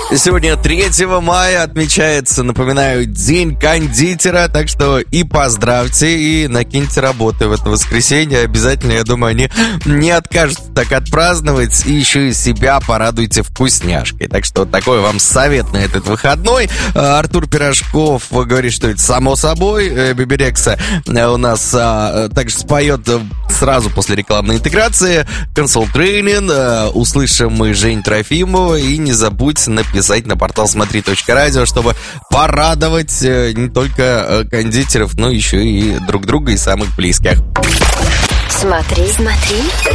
Сегодня 3 мая отмечается, напоминаю, День кондитера, так что и поздравьте, и накиньте работы в это воскресенье. Обязательно, я думаю, они не откажутся так отпраздновать, и еще и себя порадуйте вкусняшкой. Так что вот такой вам совет на этот выходной. Артур Пирожков говорит, что это само собой. Беби Рекса у нас также споет сразу после рекламной интеграции. Консулт-тренинг. Услышим мы Жень Трофимова. И не забудь написать на портал смотри.радио, чтобы порадовать не только кондитеров, но еще и друг друга и самых близких. Смотри